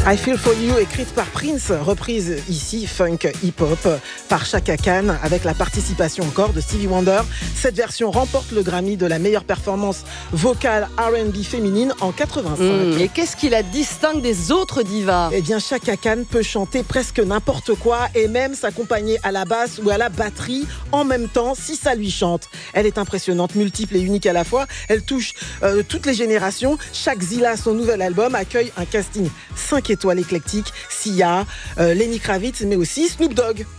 I Feel For You, écrite par Prince, reprise ici funk hip-hop par Chaka Khan avec la participation encore de Stevie Wonder. Cette version remporte le Grammy de la meilleure performance vocale R&B féminine en 85. Et qu'est-ce qui la distingue des autres divas ? Eh bien, Chaka Khan peut chanter presque n'importe quoi et même s'accompagner à la basse ou à la batterie en même temps si ça lui chante. Elle est impressionnante, multiple et unique à la fois. Elle touche toutes les générations. Chaque Zilla, son nouvel album, accueille un casting 5 étoiles éclectique. Sia, Lenny Kravitz, mais aussi Snoop Dogg.